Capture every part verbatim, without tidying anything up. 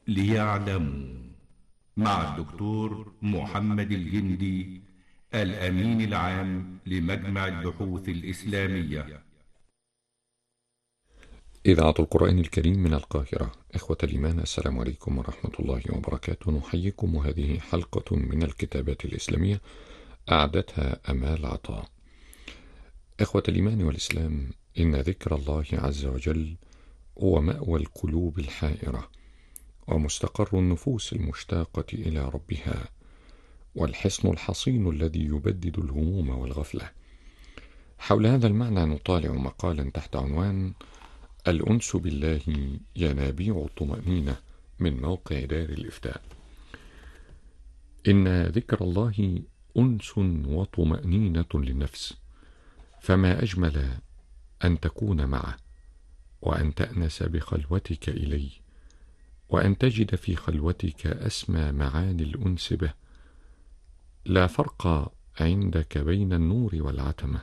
ليعلموا، مع الدكتور محمد الجندي، الأمين العام لمجمع البحوث الإسلامية. إذاعة القرآن الكريم من القاهرة. إخوة الإيمان، السلام عليكم ورحمة الله وبركاته. نحييكم، وهذه حلقة من الكتابات الإسلامية أعدتها أمال عطاء. إخوة الإيمان والإسلام، إن ذكر الله عز وجل هو مأوى القلوب الحائرة، ومستقر النفوس المشتاقة إلى ربها، والحصن الحصين الذي يبدد الهموم والغفلة. حول هذا المعنى نطالع مقالا تحت عنوان الأنس بالله ينابيع الطمأنينة من موقع دار الإفتاء. إن ذكر الله أنس وطمأنينة للنفس، فما أجمل أن تكون معه، وأن تأنس بخلوتك إليه، وأن تجد في خلوتك أسمى معاني الأنس به. لا فرق عندك بين النور والعتمة،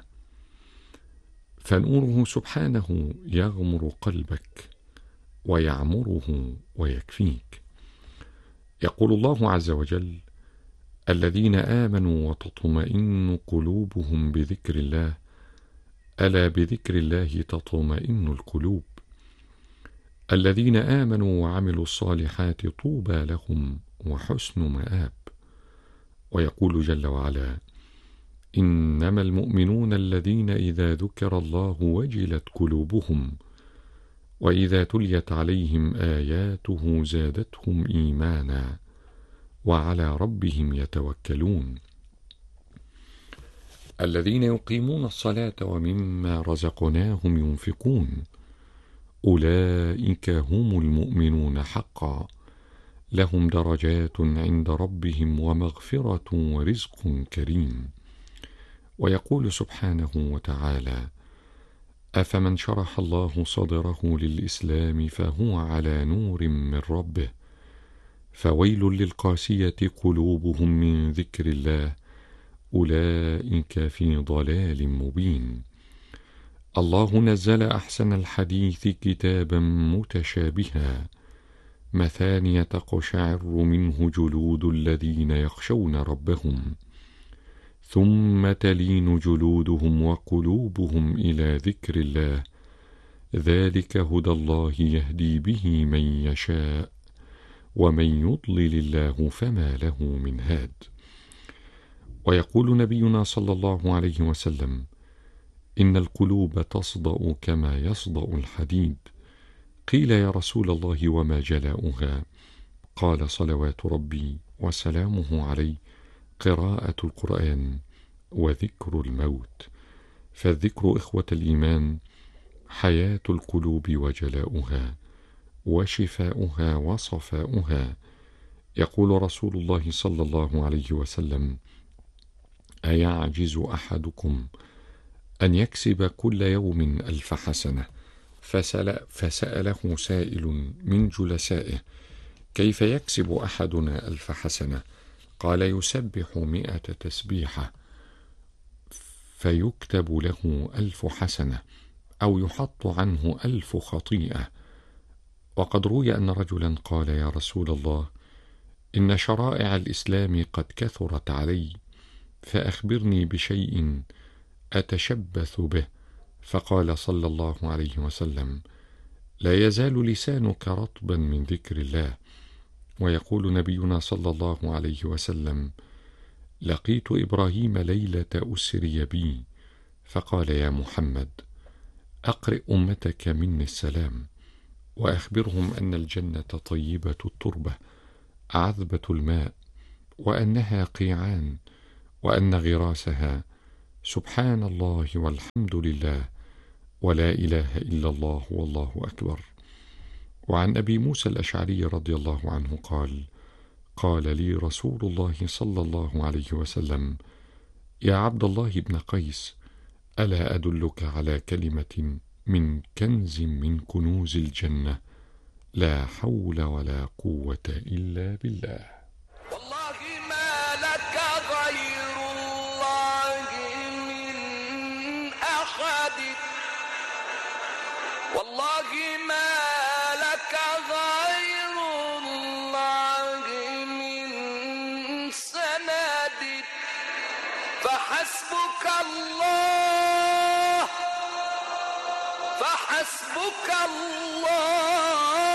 فنوره سبحانه يغمر قلبك ويعمره ويكفيك. يقول الله عز وجل: الذين آمنوا وتطمئن قلوبهم بذكر الله، ألا بذكر الله تطمئن القلوب. الذين آمنوا وعملوا الصالحات طوبى لهم وحسن مآب. ويقول جل وعلا: إنما المؤمنون الذين إذا ذكر الله وجلت قلوبهم، وإذا تليت عليهم آياته زادتهم إيمانا، وعلى ربهم يتوكلون. الذين يقيمون الصلاة ومما رزقناهم ينفقون، أولئك هم المؤمنون حقا، لهم درجات عند ربهم ومغفرة ورزق كريم. ويقول سبحانه وتعالى: أفمن شرح الله صدره للإسلام فهو على نور من ربه، فويل للقاسية قلوبهم من ذكر الله، أولئك في ضلال مبين. الله نزل أحسن الحديث كتابا متشابها، مثانية تقشعر منه جلود الذين يخشون ربهم، ثم تلين جلودهم وقلوبهم إلى ذكر الله، ذلك هدى الله يهدي به من يشاء، ومن يضلل الله فما له من هاد. ويقول نبينا صلى الله عليه وسلم: إن القلوب تصدأ كما يصدأ الحديد. قيل: يا رسول الله وما جلاؤها؟ قال: صلوات ربي وسلامه عليه، قراءة القرآن وذكر الموت. فالذكر إخوة الإيمان حياة القلوب وجلاؤها وشفاؤها وصفاؤها. يقول رسول الله صلى الله عليه وسلم: أيعجز أحدكم أن يكسب كل يوم ألف حسنة؟ فسأل فسأله سائل من جلسائه: كيف يكسب أحدنا ألف حسنة؟ قال: يسبح مئة تسبيحة فيكتب له ألف حسنة، أو يحط عنه ألف خطيئة. وقد روي أن رجلا قال: يا رسول الله، إن شرائع الإسلام قد كثرت علي، فأخبرني بشيء أتشبث به. فقال صلى الله عليه وسلم: لا يزال لسانك رطبا من ذكر الله. ويقول نبينا صلى الله عليه وسلم: لقيت إبراهيم ليلة أسري بي، فقال: يا محمد، أقرئ أمتك مني السلام، وأخبرهم أن الجنة طيبة التربة عذبة الماء، وأنها قيعان، وأن غراسها سبحان الله والحمد لله ولا إله إلا الله والله أكبر. وعن أبي موسى الأشعري رضي الله عنه قال: قال لي رسول الله صلى الله عليه وسلم: يا عبد الله بن قيس، ألا أدلك على كلمة من كنز من كنوز الجنة، لا حول ولا قوة إلا بالله. والله ما لك غير الله من أحد، والله ما لك غير الله الله فحسبك الله